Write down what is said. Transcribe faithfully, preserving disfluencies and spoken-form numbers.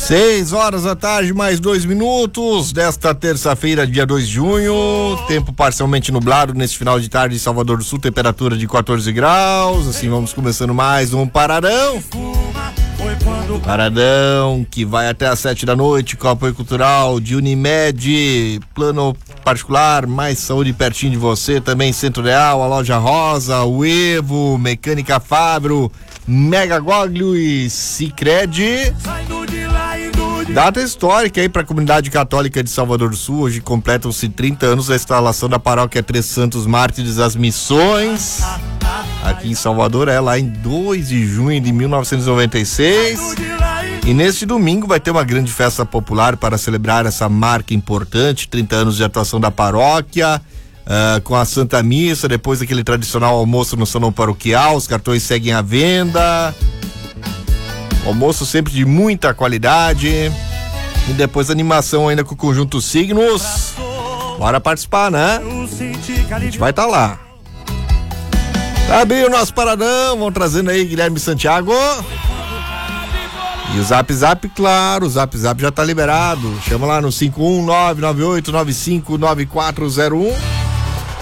Seis horas da tarde, mais dois minutos desta terça-feira, dia dois de junho. Tempo parcialmente nublado nesse final de tarde em Salvador do Sul, temperatura de quatorze graus. Assim vamos começando mais um Paradão. Paradão que vai até às sete da noite com apoio cultural de Unimed, plano particular, mais saúde pertinho de você, também Centro Real, a Loja Rosa, o Evo, Mecânica Fabro, Mega Goglio e Sicredi. Data histórica aí para a comunidade católica de Salvador do Sul. Hoje completam-se trinta anos da instalação da paróquia Três Santos Mártires das Missões aqui em Salvador, é lá em dois de junho de mil novecentos e noventa e seis. E neste domingo vai ter uma grande festa popular para celebrar essa marca importante, trinta anos de atuação da paróquia, uh, com a Santa Missa, depois daquele tradicional almoço no salão paroquial. Os cartões seguem à venda. Almoço sempre de muita qualidade. E depois animação ainda com o Conjunto Signos. Bora participar, né? A gente vai estar tá lá. Abriu o nosso Paradão, vamos trazendo aí Guilherme Santiago. E o Zap Zap, claro, o Zap Zap já tá liberado. Chama lá no cinco um nove nove oito nove cinco nove quatro zero um.